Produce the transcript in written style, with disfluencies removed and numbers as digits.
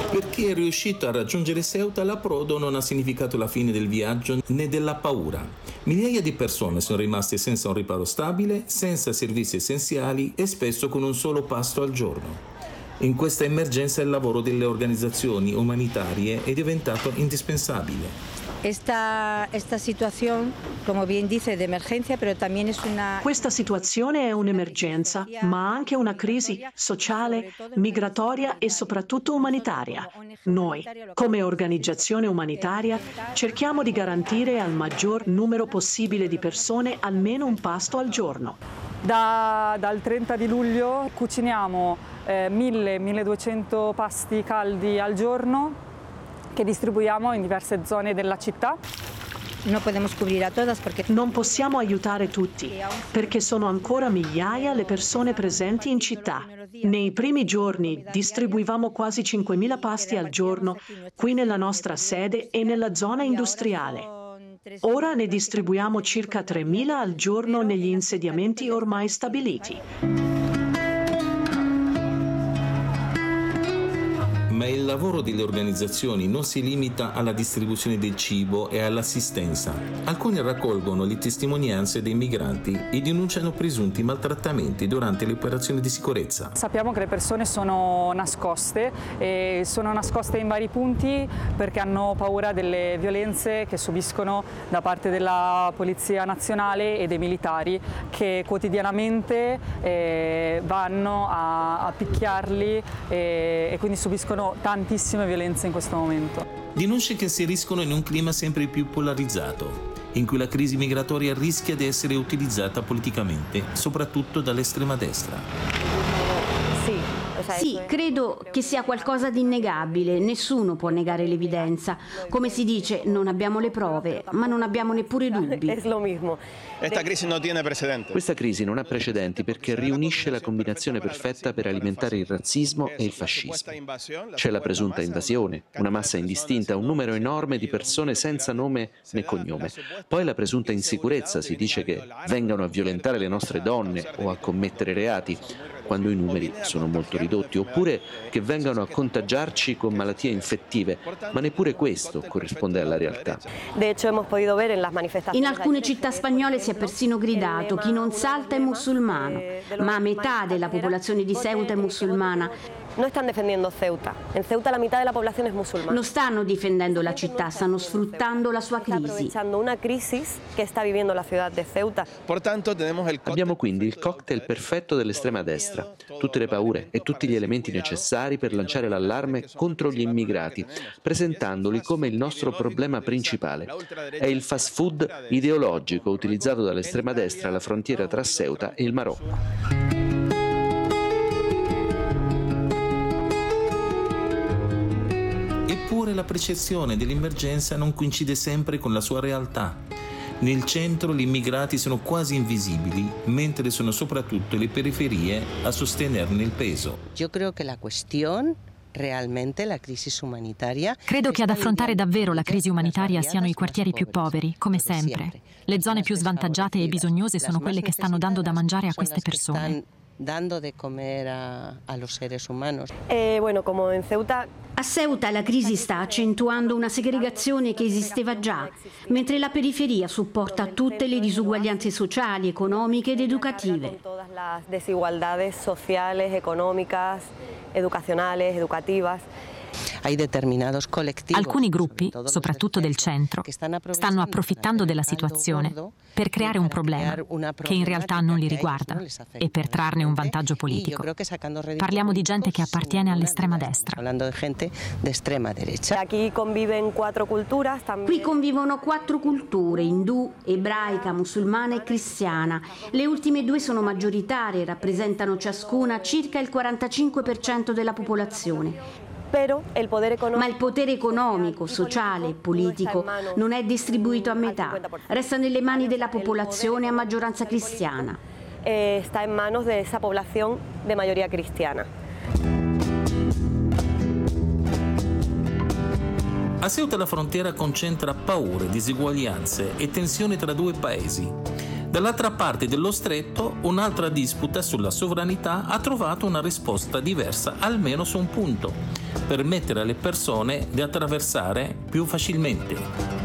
Per chi è riuscito a raggiungere Ceuta, l'approdo non ha significato la fine del viaggio né della paura. Migliaia di persone sono rimaste senza un riparo stabile, senza servizi essenziali e spesso con un solo pasto al giorno. In questa emergenza il lavoro delle organizzazioni umanitarie è diventato indispensabile. Esta situación, como bien dice, de emergencia, pero también es una... Questa situazione è un'emergenza, ma anche una crisi sociale, migratoria e soprattutto umanitaria. Noi, come organizzazione umanitaria, cerchiamo di garantire al maggior numero possibile di persone almeno un pasto al giorno. Dal 30 di luglio cuciniamo 1.000-1.200 pasti caldi al giorno che distribuiamo in diverse zone della città. Non possiamo aiutare tutti, perché sono ancora migliaia le persone presenti in città. Nei primi giorni distribuivamo quasi 5.000 pasti al giorno qui nella nostra sede e nella zona industriale. Ora ne distribuiamo circa 3.000 al giorno negli insediamenti ormai stabiliti. Ma il lavoro delle organizzazioni non si limita alla distribuzione del cibo e all'assistenza. Alcuni raccolgono le testimonianze dei migranti e denunciano presunti maltrattamenti durante le operazioni di sicurezza. Sappiamo che le persone sono nascoste in vari punti perché hanno paura delle violenze che subiscono da parte della Polizia Nazionale e dei militari che quotidianamente vanno a picchiarli e quindi subiscono tantissime violenze in questo momento. Denunce che si inseriscono in un clima sempre più polarizzato, in cui la crisi migratoria rischia di essere utilizzata politicamente, soprattutto dall'estrema destra. Sì, credo che sia qualcosa di innegabile, nessuno può negare l'evidenza. Come si dice, non abbiamo le prove, ma non abbiamo neppure dubbi. Questa crisi non ha precedenti perché riunisce la combinazione perfetta per alimentare il razzismo e il fascismo. C'è la presunta invasione, una massa indistinta, un numero enorme di persone senza nome né cognome. Poi la presunta insicurezza, si dice che vengano a violentare le nostre donne o a commettere reati, quando i numeri sono molto ridotti, oppure che vengano a contagiarci con malattie infettive, ma neppure questo corrisponde alla realtà. In alcune città spagnole si è persino gridato: chi non salta è musulmano, ma metà della popolazione di Ceuta è musulmana. Non stanno difendendo la città, stanno sfruttando la sua crisi. Abbiamo quindi il cocktail perfetto dell'estrema destra, tutte le paure e tutti gli elementi necessari per lanciare l'allarme contro gli immigrati, presentandoli come il nostro problema principale. È il fast food ideologico utilizzato dall'estrema destra alla frontiera tra Ceuta e il Marocco. Eppure la percezione dell'emergenza non coincide sempre con la sua realtà. Nel centro gli immigrati sono quasi invisibili, mentre sono soprattutto le periferie a sostenerne il peso. Io credo che la questione realmente la crisi umanitaria. Credo che ad affrontare davvero la crisi umanitaria siano i quartieri più poveri, come sempre. Le zone più svantaggiate e bisognose sono quelle che stanno dando da mangiare a queste persone. Dando de comer a los seres humanos. Como en Ceuta. A Ceuta la crisi sta accentuando una segregazione che esisteva già, mentre la periferia supporta tutte le disuguaglianze sociali, economiche ed educative. Todas las desigualdades sociales, económicas, educacionales, educativas. Alcuni gruppi, soprattutto del centro, stanno approfittando della situazione per creare un problema che in realtà non li riguarda e per trarne un vantaggio politico. Parliamo di gente che appartiene all'estrema destra. Qui convivono 4 culture, indù, ebraica, musulmana e cristiana. Le ultime 2 sono maggioritarie, rappresentano ciascuna circa il 45% della popolazione. Ma il potere economico, sociale e politico non è distribuito a metà, resta nelle mani della popolazione a maggioranza cristiana. Sta in manos de esa población de mayoría cristiana. A Ceuta la frontiera concentra paure, disuguaglianze e tensioni tra 2 paesi. Dall'altra parte dello stretto, un'altra disputa sulla sovranità ha trovato una risposta diversa, almeno su un punto: permettere alle persone di attraversare più facilmente.